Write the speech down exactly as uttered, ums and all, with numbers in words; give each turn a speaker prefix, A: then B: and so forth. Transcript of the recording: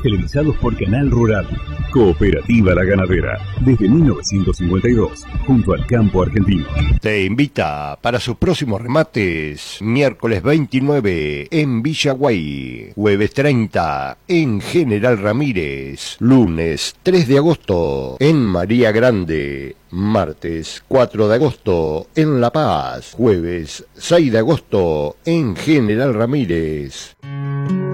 A: televisados por Canal Rural. Cooperativa La Ganadera, desde mil novecientos cincuenta y dos, junto al campo argentino.
B: Te invita para sus próximos remates, miércoles veintinueve en Villaguay, jueves treinta en General Ramírez, lunes tres de agosto en María Grande, martes cuatro de agosto en La Paz, jueves seis de agosto en General Ramírez.